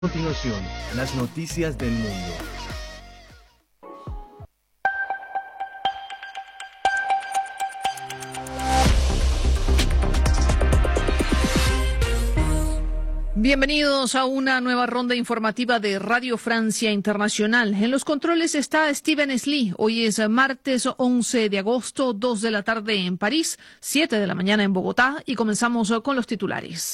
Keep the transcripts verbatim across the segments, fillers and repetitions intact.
A continuación, las noticias del mundo. Bienvenidos a una nueva ronda informativa de Radio Francia Internacional. En los controles está Steven Slee. Hoy es martes once de agosto, dos de la tarde en París, siete de la mañana en Bogotá, y comenzamos con los titulares.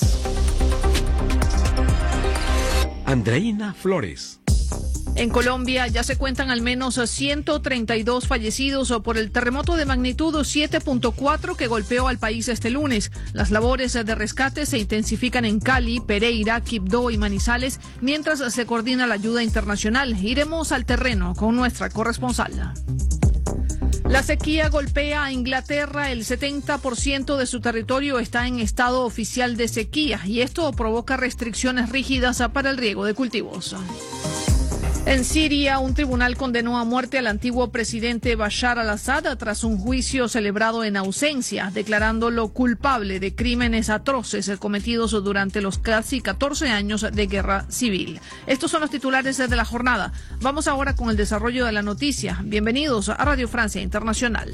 Andreina Flores. En Colombia ya se cuentan al menos ciento treinta y dos fallecidos por el terremoto de magnitud siete punto cuatro que golpeó al país este lunes. Las labores de rescate se intensifican en Cali, Pereira, Quibdó y Manizales, mientras se coordina la ayuda internacional. Iremos al terreno con nuestra corresponsal. La sequía golpea a Inglaterra. El setenta por ciento de su territorio está en estado oficial de sequía y esto provoca restricciones rígidas para el riego de cultivos. En Siria, un tribunal condenó a muerte al antiguo presidente Bashar al-Assad tras un juicio celebrado en ausencia, declarándolo culpable de crímenes atroces cometidos durante los casi catorce años de guerra civil. Estos son los titulares de la jornada. Vamos ahora con el desarrollo de la noticia. Bienvenidos a Radio Francia Internacional.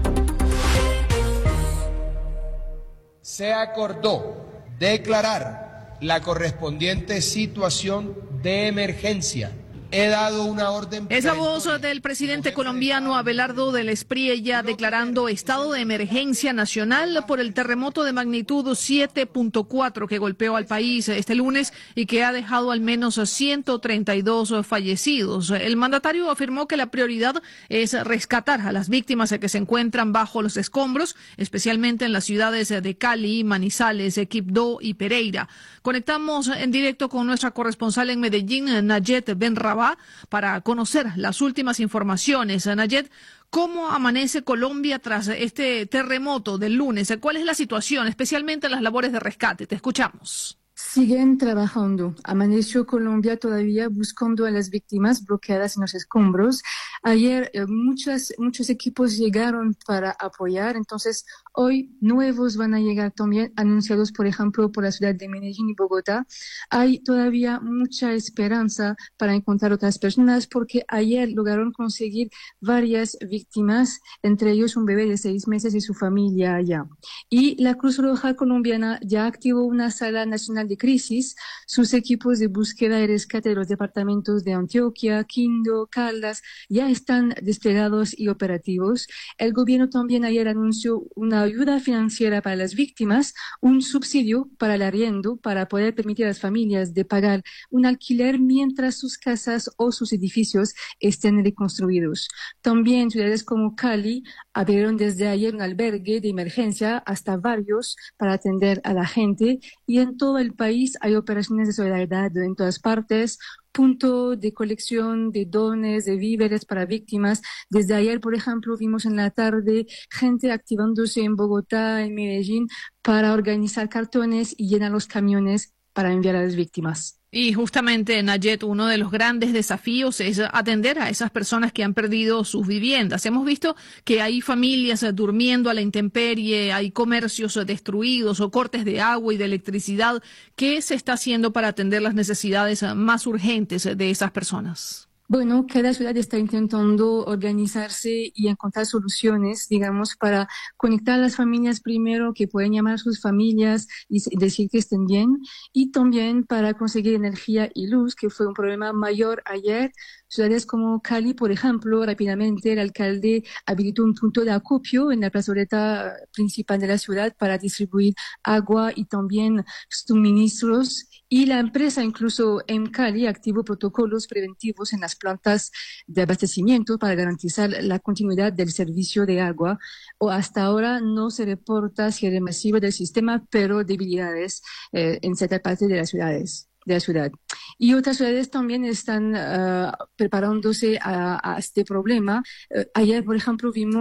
Se acordó declarar la correspondiente situación de emergencia. He dado una orden. Es la voz del presidente colombiano Abelardo del Espriella declarando estado de emergencia nacional por el terremoto de magnitud siete punto cuatro que golpeó al país este lunes y que ha dejado al menos ciento treinta y dos fallecidos. El mandatario afirmó que la prioridad es rescatar a las víctimas que se encuentran bajo los escombros, especialmente en las ciudades de Cali, Manizales, Quibdó y Pereira. Conectamos en directo con nuestra corresponsal en Medellín, Nayet Benrabá, para conocer las últimas informaciones. Nayet, ¿cómo amanece Colombia tras este terremoto del lunes? ¿Cuál es la situación, especialmente en las labores de rescate? Te escuchamos. Siguen trabajando. Amaneció Colombia todavía buscando a las víctimas bloqueadas en los escombros. Ayer eh, muchas, muchos equipos llegaron para apoyar, entonces hoy nuevos van a llegar también, anunciados por ejemplo por la ciudad de Medellín y Bogotá. Hay todavía mucha esperanza para encontrar otras personas porque ayer lograron conseguir varias víctimas, entre ellos un bebé de seis meses y su familia allá. Y la Cruz Roja colombiana ya activó una sala nacional de crisis. Sus equipos de búsqueda y rescate de los departamentos de Antioquia, Quindío, Caldas ya están desplegados y operativos. El gobierno también ayer anunció una ayuda financiera para las víctimas, un subsidio para el arriendo para poder permitir a las familias de pagar un alquiler mientras sus casas o sus edificios estén reconstruidos. También ciudades como Cali abrieron desde ayer un albergue de emergencia, hasta varios, para atender a la gente, y en todo el país hay operaciones de solidaridad en todas partes, punto de colección de dones, de víveres para víctimas. Desde ayer, por ejemplo, vimos en la tarde gente activándose en Bogotá, en Medellín, para organizar cartones y llenar los camiones para enviar a las víctimas. Y justamente, Nayet, uno de los grandes desafíos es atender a esas personas que han perdido sus viviendas. Hemos visto que hay familias durmiendo a la intemperie, hay comercios destruidos o cortes de agua y de electricidad. ¿Qué se está haciendo para atender las necesidades más urgentes de esas personas? Bueno, cada ciudad está intentando organizarse y encontrar soluciones, digamos, para conectar a las familias primero, que pueden llamar a sus familias y decir que estén bien, y también para conseguir energía y luz, que fue un problema mayor ayer. Ciudades como Cali, por ejemplo, rápidamente el alcalde habilitó un punto de acopio en la plazoleta principal de la ciudad para distribuir agua y también suministros. Y la empresa, incluso en Cali, activó protocolos preventivos en las plantas de abastecimiento para garantizar la continuidad del servicio de agua. O hasta ahora no se reporta cierre masivo del sistema, pero debilidades eh, en cierta parte de las ciudades. de la ciudad. Y otras ciudades también están uh, preparándose a, a este problema. Uh, ayer, por ejemplo, vimos